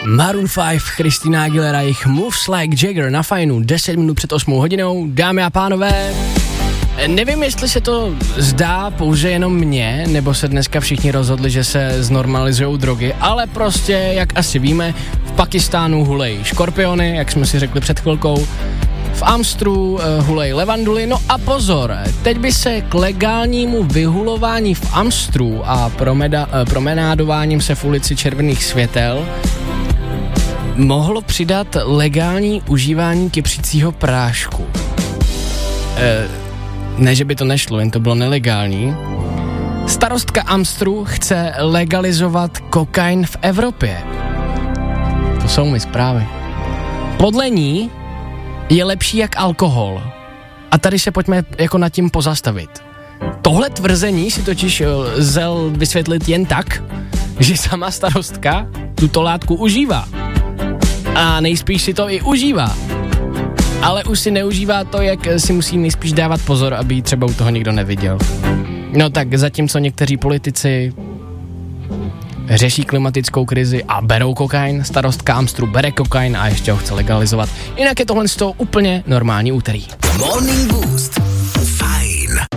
Maroon 5, Christina Aguilera, jich Moves Like Jagger na Fajnu, 10 minut před 8 hodinou. Dámy a pánové, nevím, jestli se to zdá pouze jenom mně, nebo se dneska všichni rozhodli, že se znormalizujou drogy, ale prostě, jak asi víme, v Pakistánu hulejí škorpiony, jak jsme si řekli před chvilkou, v Amstru hulej levanduly, no a pozor, teď by se k legálnímu vyhulování v Amstru a promenádováním se v ulici Červených světel mohlo přidat legální užívání kypřícího prášku. Ne, že by to nešlo, jen to bylo nelegální. Starostka Amstru chce legalizovat kokain v Evropě. To jsou mi zprávy. Podle ní je lepší jak alkohol. A tady se pojďme jako nad tím pozastavit. Tohle tvrzení si totiž lze vysvětlit jen tak, že sama starostka tuto látku užívá. A nejspíš si to i užívá. Ale už si neužívá to, jak si musí nejspíš dávat pozor, aby třeba u toho nikdo neviděl. No tak zatímco někteří politici řeší klimatickou krizi a berou kokain, starostka Amstru bere kokain a ještě ho chce legalizovat. Jinak je tohle z toho úplně normální úterý. Morning Boost. Fajn.